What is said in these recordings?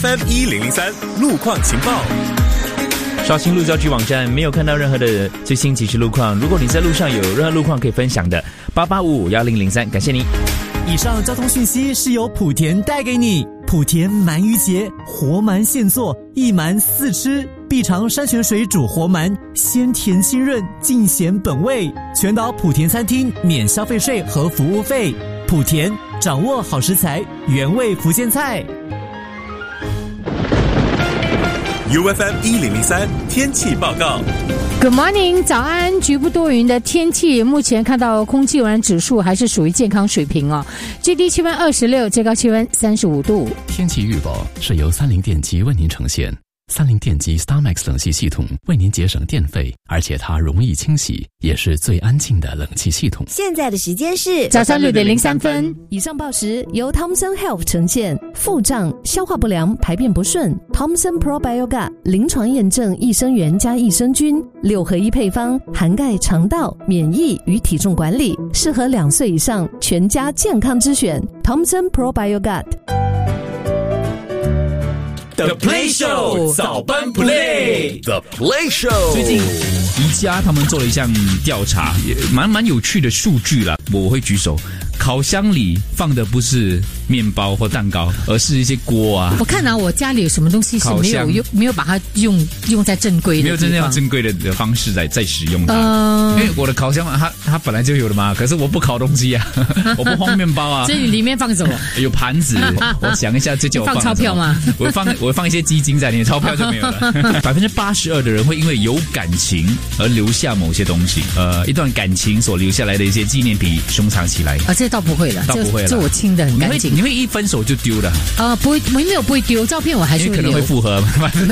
FM1003路况情报。 刷新路交局网站，没有看到任何的最新即时路况。如果你在路上有任何路况可以分享的，88551003，感谢你。 以上交通讯息是由莆田带给你。莆田鳗鱼节，活鳗现做，一鳗四吃，必尝山泉水煮活鳗，鲜甜清润，尽显本味。全岛莆田餐厅免消费税和服务费。莆田掌握好食材，原味福建菜。 UFM1003 天气报告。 Good morning， 早安！局部多云的天气，目前看到空气污染指数还是属于健康水平哦。最低气温26，最高气温35度。 天气预报是由三菱电机为您呈现。三菱电机 StarMax 冷气系统为您节省电费，而且它容易清洗，也是最安静的冷气系统。 现在的时间是早上6点03分。 以上报时由 Thomson Health 呈现。腹胀、消化不良、排便不顺 ，Thomson Probiotica 临床验证益生元加益生菌6合1配方，涵盖肠道、免疫与体重管理，适合2岁以上全家健康之选。Thomson Probiotica。The Play Show 早班 Play。The Play Show 最近宜家他们做了一项调查，也蛮有趣的数据啦，我会举手。烤箱里放的不是面包或蛋糕，而是一些锅啊。 我看我家里有什么东西是没有把它用在正规的地方， 没有真正用正规的方式在使用它。因为我的烤箱它本来就有的嘛，可是我不烤东西啊，我不放面包啊。 所以里面放什么？ 有盘子，我想一下，这叫我放钞票吗？ 我会放一些基金在里面，钞票就没有了。82%的人会因为有感情而留下某些东西，一段感情所留下来的一些纪念品收藏起来。 这倒不会了， 倒不会了， 这我清得很干净。 你会一分手就丢的？ 不会，没有不会丢，照片我还是会留。 可能会复合。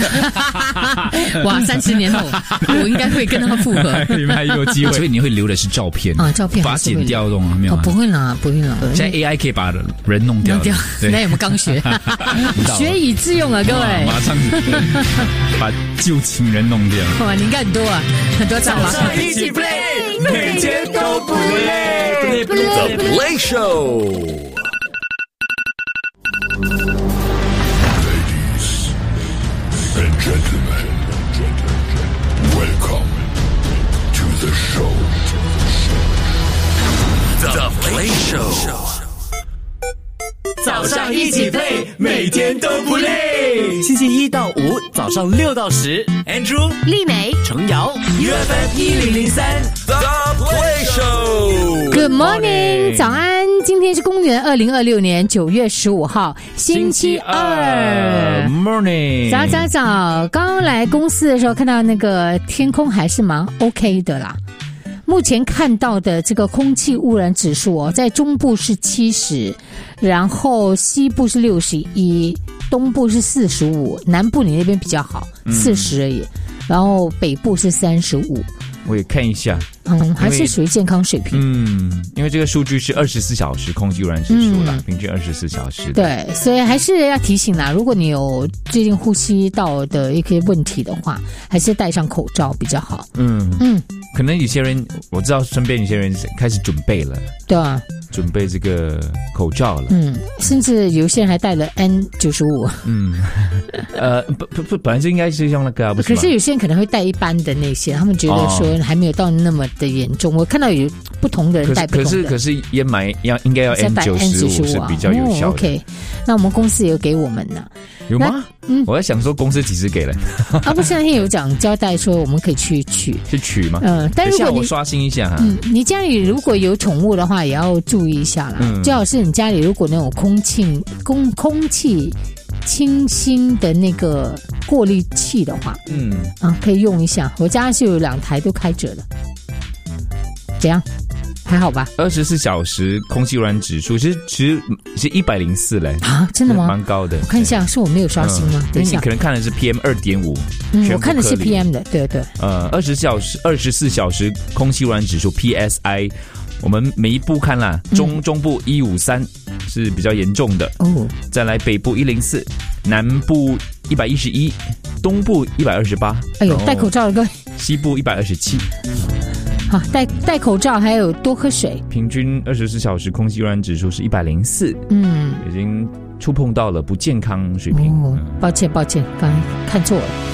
哇，30年后我应该会跟他复合。 你们还有机会，所以你会留的是照片照片把它剪掉的吗？没有， 不会啦。 现在 AI 可以把人弄掉。 那我们刚学，学以致用啊，各位。 马上把旧情人弄掉。 哇，你应该很多照早上一起 play， 每天都不累。The Play Show。Ladies and gentlemen, welcome to the show. The Play Show。 早上一起 play， 每天都不累。星期1到5早上6到10 ，Andrew、 丽美、 程瑶 ，UFM1003 The Play Show。Good morning， 早安！今天是公元2026年9月15号，星期二。 Morning， 早，刚来公司的时候看到那个天空还是蛮 OK 的啦。目前看到的这个空气污染指数在中部是70，然后西部是61，东部是45，南部你那边比较好，40而已，然后北部是35。 我也看一下， 还是属于健康水平。 因为这个数据是24小时空气污染指数啦，平均24小时。 对，所以还是要提醒啦，如果你有最近呼吸道的一些问题的话，还是戴上口罩比较好。 可能有些人我知道身边有些人开始准备了， 对啊， 准备这个口罩了。 甚至有些人还戴了 N95。 本来就应该是用那个不是吗？ 可是有些人可能会戴一般的那些，他们觉得说还没有到那么的严重。我看到有不同的人戴不同的。 可是烟霾应该要 N95 是比较有效的。 OK， 那我们公司也有给我们呢。 有吗？我在想说公司几时给了？ 不是那天有讲交代说我们可以去取吗？ 但如果我刷新一下你家里如果有宠物的话，也要注意一下啦。最好是你家里如果那种空气清新的那个过滤器的话，可以用一下。我家是有2台都开着的，怎样？还好吧 ？24小时空气污染指数其实是104嘞真的吗？ 蛮高的。 我看一下，是我没有刷新吗？ 因为你可能看的是 PM2.5， 我看的是 PM 的，对。 24小时空气污染指数 PSI， 我们每一部看啦，中部153是比较严重的再来北部104，南部111，东部128。 哎呦，戴口罩了各位。 西部127。 好，戴口罩，还有多喝水。 平均24小时空气污染指数是104，已经触碰到了不健康水平。 抱歉，刚才看错了。